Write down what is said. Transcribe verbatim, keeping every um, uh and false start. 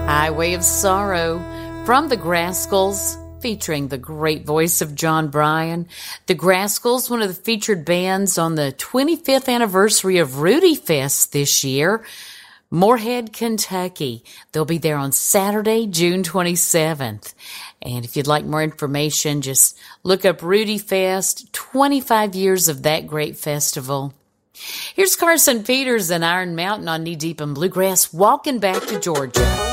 Highway of Sorrow from the Grascals, featuring the great voice of John Bryan. The Grascals, one of the featured bands on the twenty-fifth anniversary of Rudy Fest this year. Moorhead, Kentucky. They'll be there on Saturday, June twenty-seventh. And if you'd like more information, just look up Rudy Fest, twenty-five years of that great festival. Here's Carson Peters and Iron Mountain on Knee Deep in Bluegrass, Walking Back to Georgia.